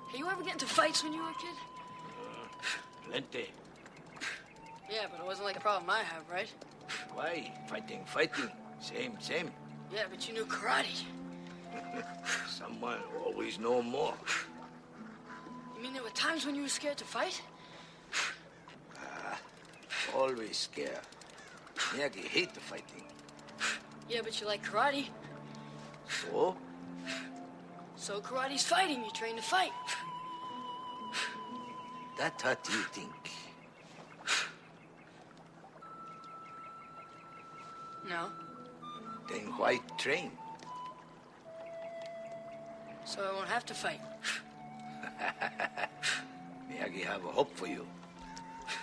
Hey, you ever get into fights when you were a kid? Plenty. Yeah, but it wasn't like a problem I have, right? Why? Fighting. Same. Yeah, but you knew karate. Someone always know more. You mean there were times when you were scared to fight? Always scared. Miyagi hate the fighting. Yeah, but you like karate. So? So karate's fighting. You train to fight. That's what you think. No. Then why train? So I won't have to fight. Miyagi have a hope for you.